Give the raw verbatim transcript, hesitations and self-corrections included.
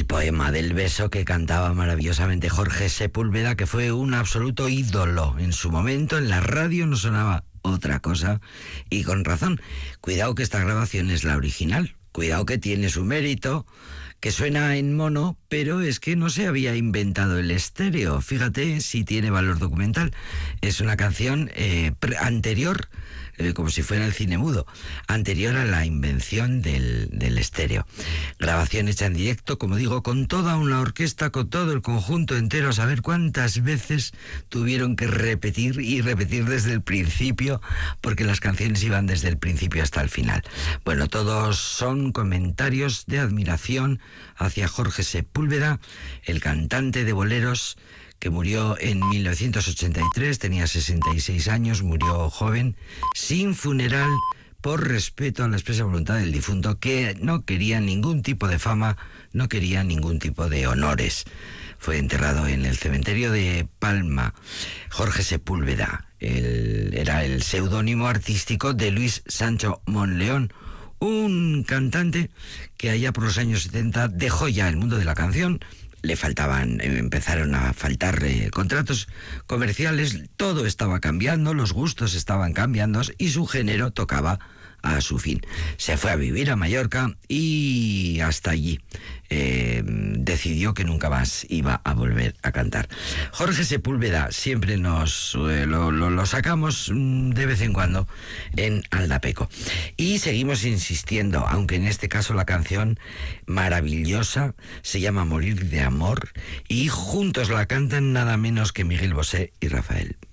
poema del beso que cantaba maravillosamente Jorge Sepúlveda, que fue un absoluto ídolo en su momento. En la radio no sonaba otra cosa, y con razón. Cuidado que esta grabación es la original, cuidado que tiene su mérito, que suena en mono, pero es que no se había inventado el estéreo. Fíjate si tiene valor documental. Es una canción eh, anterior, eh, como si fuera el cine mudo, anterior a la invención del, del estéreo. Grabación hecha en directo, como digo, con toda una orquesta, con todo el conjunto entero, a saber cuántas veces tuvieron que repetir y repetir desde el principio, porque las canciones iban desde el principio hasta el final. Bueno, todos son comentarios de admiración hacia Jorge Sepúlveda, el cantante de boleros que murió en mil novecientos ochenta y tres, tenía sesenta y seis años, murió joven, sin funeral, por respeto a la expresa voluntad del difunto, que no quería ningún tipo de fama, no quería ningún tipo de honores. Fue enterrado en el cementerio de Palma. Jorge Sepúlveda el, era el seudónimo artístico de Luis Sancho Monleón, un cantante que allá por los años setenta dejó ya el mundo de la canción. Le faltaban, empezaron a faltar eh, contratos comerciales, todo estaba cambiando, los gustos estaban cambiando y su género tocaba a su fin. Se fue a vivir a Mallorca y hasta allí eh, decidió que nunca más iba a volver a cantar. Jorge Sepúlveda siempre nos eh, lo, lo, lo sacamos de vez en cuando en Aldapeco. Y seguimos insistiendo, aunque en este caso la canción maravillosa se llama Morir de amor, y juntos la cantan nada menos que Miguel Bosé y Rafael.